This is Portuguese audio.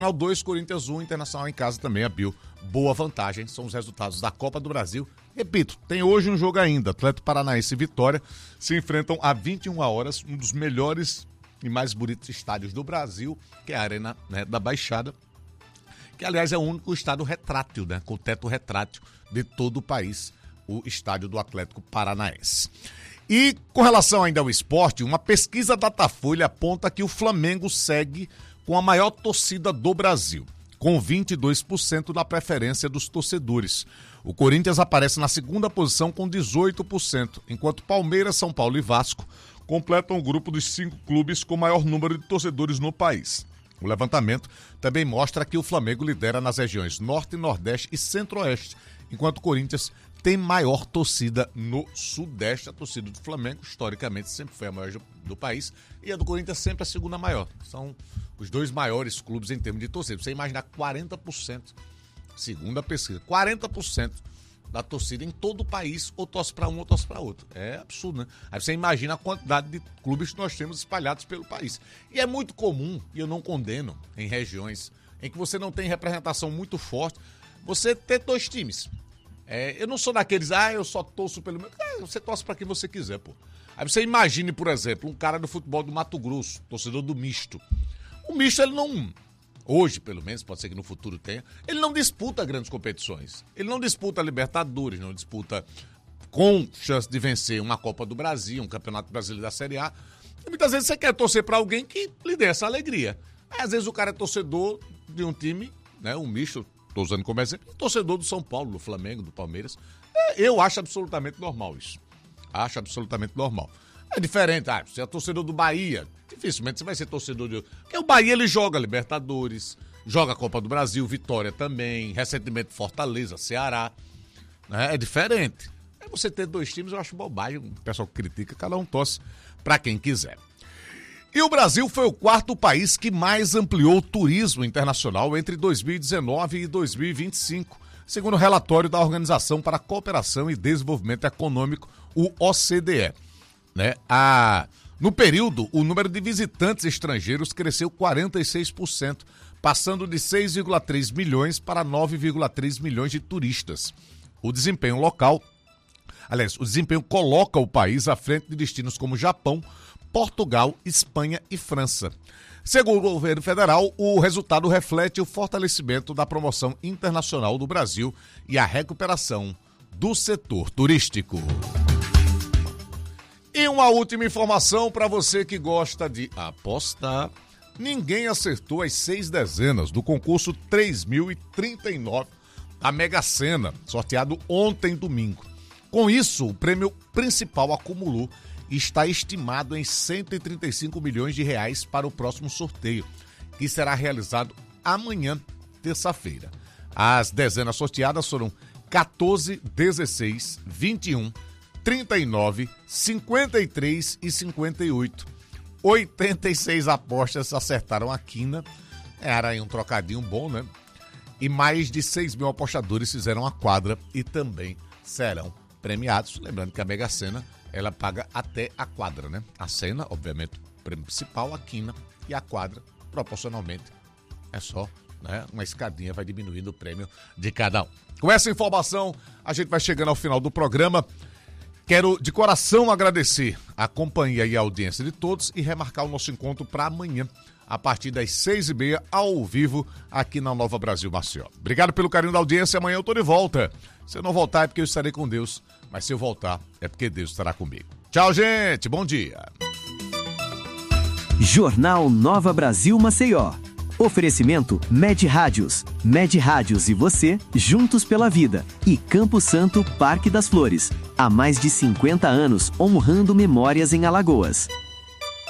2, Corinthians 1, Internacional em casa também abriu boa vantagem. São os resultados da Copa do Brasil. Repito, tem hoje um jogo ainda. Atlético Paranaense e Vitória se enfrentam a 21 horas, um dos melhores e mais bonitos estádios do Brasil, que é a Arena, né, da Baixada, que aliás é o único estádio retrátil, né, com teto retrátil de todo o país, o estádio do Atlético Paranaense. E com relação ainda ao esporte, uma pesquisa Datafolha aponta que o Flamengo segue com a maior torcida do Brasil, com 22% da preferência dos torcedores. O Corinthians aparece na segunda posição com 18%, enquanto Palmeiras, São Paulo e Vasco completam o grupo dos 5 clubes com maior número de torcedores no país. O levantamento também mostra que o Flamengo lidera nas regiões Norte, Nordeste e Centro-Oeste, enquanto o Corinthians tem maior torcida no Sudeste. A torcida do Flamengo, historicamente, sempre foi a maior do país, e a do Corinthians sempre a segunda maior. São os dois maiores clubes em termos de torcida. Você imaginar 40%, segundo a pesquisa, 40% da torcida em todo o país, ou torce para um ou torce para outro. É absurdo, né? Aí você imagina a quantidade de clubes que nós temos espalhados pelo país. E é muito comum, e eu não condeno, em regiões em que você não tem representação muito forte, você ter 2 times. Eu não sou daqueles, eu só torço pelo meu. Você torce para quem você quiser, pô. Aí você imagine, por exemplo, um cara do futebol do Mato Grosso, torcedor do Misto. O Misto, ele não, hoje pelo menos, pode ser que no futuro tenha, ele não disputa grandes competições. Ele não disputa Libertadores, não disputa com chance de vencer uma Copa do Brasil, um Campeonato Brasileiro da Série A. E muitas vezes você quer torcer para alguém que lhe dê essa alegria. Aí, às vezes o cara é torcedor de um time, né, um Misto, estou usando como exemplo, torcedor do São Paulo, do Flamengo, do Palmeiras. Eu acho absolutamente normal isso. Acho absolutamente normal. É diferente, você é torcedor do Bahia, dificilmente você vai ser torcedor de... Porque o Bahia, ele joga Libertadores, joga a Copa do Brasil, Vitória também, recentemente Fortaleza, Ceará, né? É diferente. Você ter 2 times, eu acho bobagem, o pessoal critica, cada um torce para quem quiser. E o Brasil foi o 4º país que mais ampliou o turismo internacional entre 2019 e 2025, segundo o relatório da Organização para a Cooperação e Desenvolvimento Econômico, o OCDE. Né? No período, o número de visitantes estrangeiros cresceu 46%, passando de 6,3 milhões para 9,3 milhões de turistas. O desempenho coloca o país à frente de destinos como Japão, Portugal, Espanha e França. Segundo o governo federal, o resultado reflete o fortalecimento da promoção internacional do Brasil e a recuperação do setor turístico. E uma última informação para você que gosta de apostar. Ninguém acertou as 6 dezenas do concurso 3.039 da Mega Sena, sorteado ontem, domingo. Com isso, o prêmio principal acumulou e está estimado em 135 milhões de reais para o próximo sorteio, que será realizado amanhã, terça-feira. As dezenas sorteadas foram 14, 16, 21, 39, 53 e 58. 86 apostas acertaram a quina. Era aí um trocadinho bom, né? E mais de 6 mil apostadores fizeram a quadra e também serão premiados. Lembrando que a Mega Sena, ela paga até a quadra, né? A Sena, obviamente, o prêmio principal, a quina, e a quadra, proporcionalmente, é só, né, uma escadinha, vai diminuindo o prêmio de cada um. Com essa informação, a gente vai chegando ao final do programa. Quero, de coração, agradecer a companhia e a audiência de todos e remarcar o nosso encontro para amanhã, a partir das 6h30, ao vivo, aqui na Nova Brasil Maceió. Obrigado pelo carinho da audiência, amanhã eu tô de volta. Se eu não voltar é porque eu estarei com Deus, mas se eu voltar é porque Deus estará comigo. Tchau, gente, bom dia. Jornal Nova Brasil Maceió. Oferecimento Med Rádios. Med Rádios e você, juntos pela vida. E Campo Santo, Parque das Flores. Há mais de 50 anos, honrando memórias em Alagoas.